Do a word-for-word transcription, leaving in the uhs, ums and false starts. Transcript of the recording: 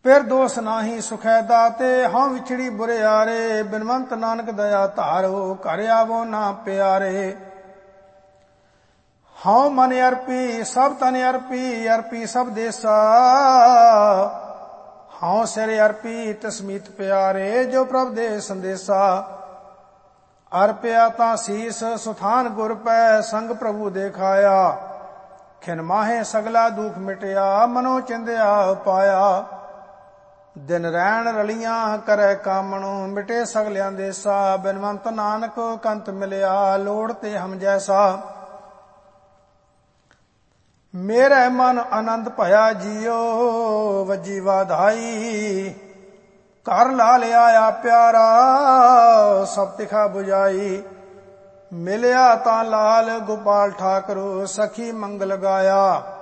ਫਿਰ ਦੋਸ ਨਾਹੀ ਸੁਖੈ ਦਾਤੇ, ਹਉ ਵਿਛੜੀ ਬੁਰਿਆਰੇ। ਬਿਨਵੰਤ ਨਾਨਕ ਦਇਆ ਧਾਰੋ, ਘਰ ਆਵੋ ਨਾ ਪਿਆਰੇ। ਹਉ ਮਨ ਅਰਪੀ ਸਭ ਤਨ ਅਰਪੀ, ਅਰਪੀ ਸਭ ਦੇਸਾ। ਹਉ ਸਿਰ ਅਰਪੀ ਤਸਮੀਤ ਪਿਆਰੇ, ਜੋ ਪ੍ਰਭ ਦੇ ਸੰਦੇਸਾ। ਅਰਪਿਆ ਤਾਂ ਸੀਸ ਸੁਥਾਨ ਗੁਰ ਪੈ, ਸੰਗ ਪ੍ਰਭੂ ਦੇਖਾਇਆ। ਖਿਨ ਮਾਹੇ ਸਗਲਾ ਦੁਖ ਮਿਟਿਆ, ਮਨੋ ਚਿੰਦਿਆ ਪਾਇਆ। ਦਿਨ ਰੈਣ ਰਲੀਆਂ ਕਰੈ ਕਾਮਣੋ, ਮਿਟੇ ਸਗਲਿਆਂ ਦੇਸਾ। ਬਿਨਵੰਤ ਨਾਨਕ ਕੰਤ ਮਿਲਿਆ, ਲੋੜ ਤੇ ਹਮ ਜੈਸਾ। ਮੇਰੇ ਮਨ ਆਨੰਦ ਭਇਆ ਜੀਓ, ਵੱਜੀ ਵਾਧਾਈ। ਘਰ ਲਾ ਲਿਆ ਪਿਆਰਾ, ਸਭ ਤਿਖਾ 부ਜਾਈ। ਮਿਲਿਆ ਤਾਂ ਲਾਲ ਗੋਪਾਲ ਠਾਕੁਰ, ਸਖੀ ਮੰਗਲ ਗਾਇਆ।